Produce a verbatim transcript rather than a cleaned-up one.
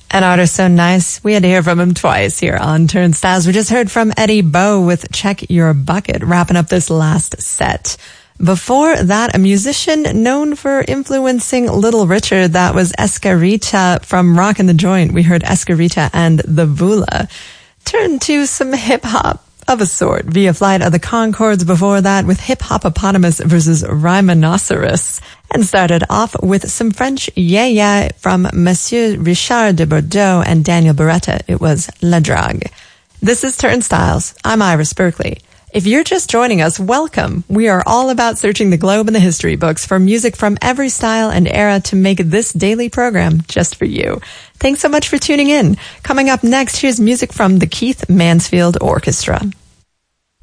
An artist so nice, we had to hear from him twice here on Turnstiles. We just heard from Eddie Bo with Check Your Bucket, wrapping up this last set. Before that, a musician known for influencing Little Richard, that was Escarita from Rockin' the Joint. We heard Escarita and the Vula. Turn to some hip-hop of a sort via Flight of the Conchords before that with Hip Hopopotamus versus Rhinoceros, and started off with some French yeah yeah from Monsieur Richard de Bordeaux and Daniel Beretta. It was La Drague. This is Turnstiles. I'm Iris Berkeley. If you're just joining us, welcome. We are all about searching the globe and the history books for music from every style and era to make this daily program just for you. Thanks so much for tuning in. Coming up next, here's music from the Keith Mansfield Orchestra.